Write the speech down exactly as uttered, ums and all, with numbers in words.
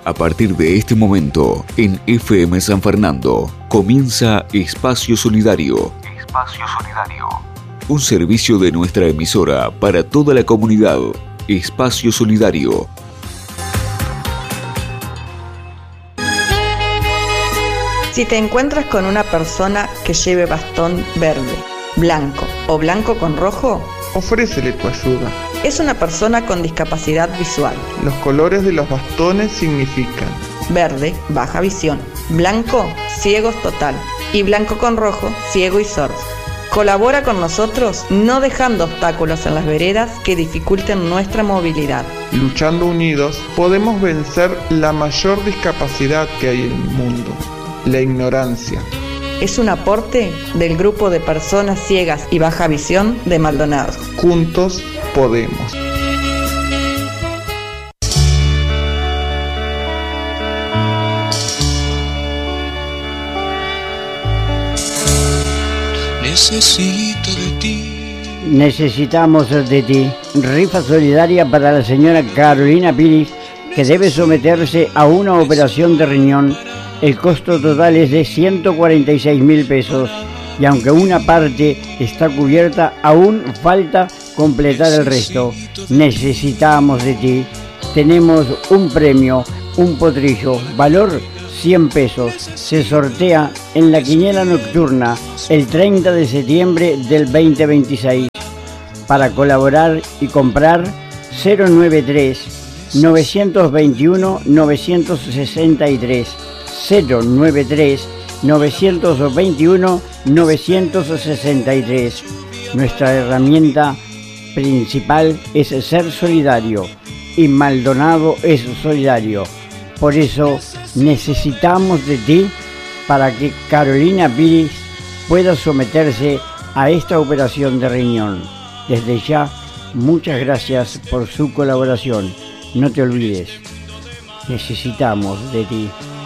A partir de este momento, en F M San Fernando, comienza Espacio Solidario. Espacio Solidario. Un servicio de nuestra emisora para toda la comunidad. Espacio Solidario. Si te encuentras con una persona que lleve bastón verde, blanco o blanco con rojo, ofrécele tu ayuda. Es una persona con discapacidad visual. Los colores de los bastones significan: verde, baja visión; blanco, ciegos total; y blanco con rojo, ciego y sordo. Colabora con nosotros no dejando obstáculos en las veredas que dificulten nuestra movilidad. Luchando unidos podemos vencer la mayor discapacidad que hay en el mundo: la ignorancia. Es un aporte del grupo de personas ciegas y baja visión de Maldonado. Juntos podemos. Necesito de ti. Necesitamos de ti. Rifa solidaria para la señora Carolina Piris, que debe someterse a una operación de riñón. El costo total es de ciento cuarenta y seis mil pesos y aunque una parte está cubierta, aún falta completar el resto. Necesitamos de ti. Tenemos un premio, un potrillo, valor cien pesos. Se sortea en la quiniela nocturna el treinta de septiembre del veinte veintiséis. Para colaborar y comprar, cero noventa y tres, novecientos veintiuno, novecientos sesenta y tres. cero noventa y tres, novecientos veintiuno, novecientos sesenta y tres. Nuestra herramienta principal es ser solidario y Maldonado es solidario. Por eso necesitamos de ti para que Carolina Piris pueda someterse a esta operación de riñón. Desde ya, muchas gracias por su colaboración. No te olvides, necesitamos de ti.